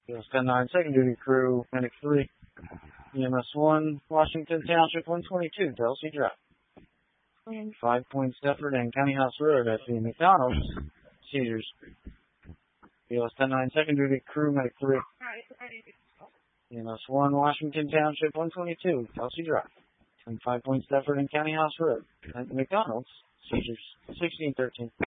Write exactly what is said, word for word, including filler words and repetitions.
U S ten nine, second duty crew, Medic three, E M S one, Washington Township one twenty-two, Delsey Drive. Five Points Deptford and County House Road at the McDonald's, Cedars. U S ten nine, second duty crew, Medic three, E M S one, Washington Township one twenty-two, Delsey Drive. Five Points Deptford and County House Road at the McDonald's, Cedars, sixteen thirteen.